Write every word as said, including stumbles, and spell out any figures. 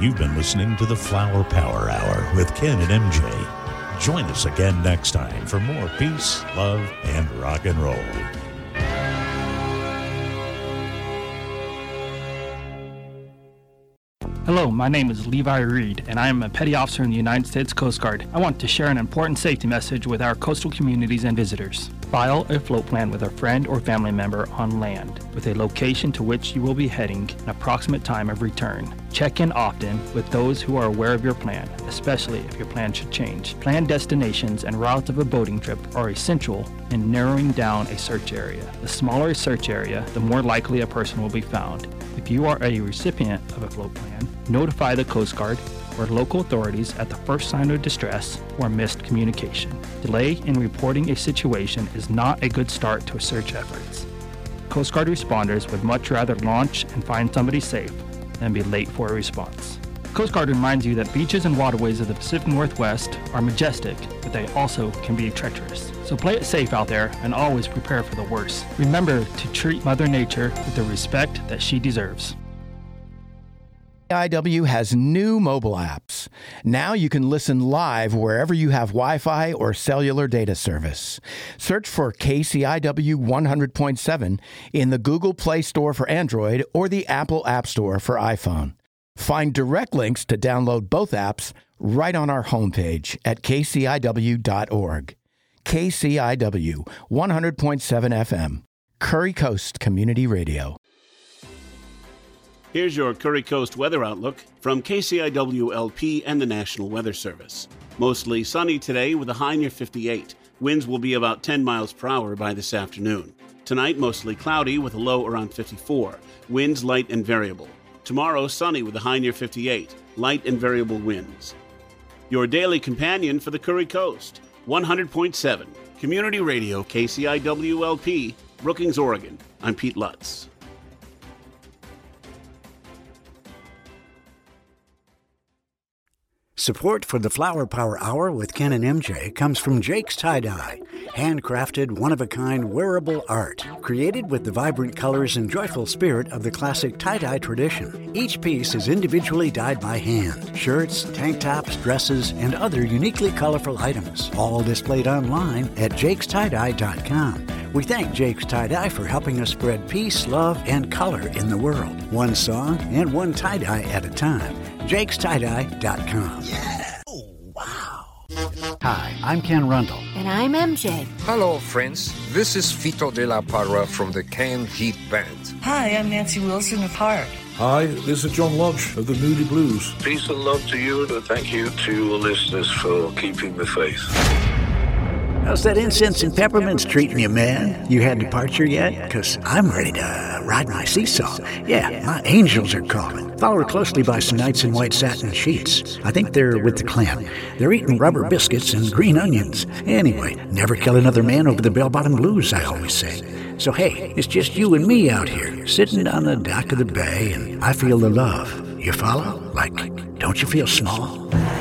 You've been listening to the Flower Power Hour with Ken and M J. Join us again next time for more peace, love, and rock and roll. Hello, my name is Levi Reed, and I am a petty officer in the United States Coast Guard. I want to share an important safety message with our coastal communities and visitors. File a float plan with a friend or family member on land, with a location to which you will be heading and approximate time of return. Check in often with those who are aware of your plan, especially if your plan should change. Planned destinations and routes of a boating trip are essential in narrowing down a search area. The smaller a search area, the more likely a person will be found. If you are a recipient of a float plan, notify the Coast Guard or local authorities at the first sign of distress or missed communication. Delay in reporting a situation is not a good start to search efforts. Coast Guard responders would much rather launch and find somebody safe than be late for a response. Coast Guard reminds you that beaches and waterways of the Pacific Northwest are majestic, but they also can be treacherous. So play it safe out there and always prepare for the worst. Remember to treat Mother Nature with the respect that she deserves. I W has new mobile apps. Now you can listen live wherever you have Wi-Fi or cellular data service. Search for K C I W one hundred point seven in the Google Play Store for Android or the Apple App Store for iPhone. Find direct links to download both apps right on our homepage at k c i w dot org. K C I W one hundred point seven F M, Curry Coast Community Radio. Here's your Curry Coast weather outlook from K C I W L P and the National Weather Service. Mostly sunny today with a high near fifty-eight. Winds will be about ten miles per hour by this afternoon. Tonight, mostly cloudy with a low around fifty-four. Winds light and variable. Tomorrow, sunny with a high near fifty-eight. Light and variable winds. Your daily companion for the Curry Coast. one hundred point seven. Community Radio, K C I W L P, Brookings, Oregon. I'm Pete Lutz. Support for the Flower Power Hour with Ken and M J comes from Jake's Tie-Dye, handcrafted, one-of-a-kind wearable art, created with the vibrant colors and joyful spirit of the classic tie-dye tradition. Each piece is individually dyed by hand. Shirts, tank tops, dresses, and other uniquely colorful items, all displayed online at jakes tie dye dot com. We thank Jake's Tie-Dye for helping us spread peace, love, and color in the world. One song and one tie-dye at a time. jakes tie dye dot com. Yeah! Oh, wow! Hi, I'm Ken Rundle. And I'm M J. Hello, friends. This is Fito de la Parra from the Canned Heat Band. Hi, I'm Nancy Wilson of Heart. Hi, this is John Lodge of the Moody Blues. Peace and love to you, and thank you to your listeners for keeping the faith. How's that incense and peppermints treating you, man? You had departure yet? Because I'm ready to ride my seesaw. Yeah, my angels are calling. Followed closely by some knights in white satin sheets. I think they're with the clan. They're eating rubber biscuits and green onions. Anyway, never kill another man over the bell-bottom blues, I always say. So hey, it's just you and me out here, sitting on the dock of the bay, and I feel the love. You follow? Like, don't you feel small?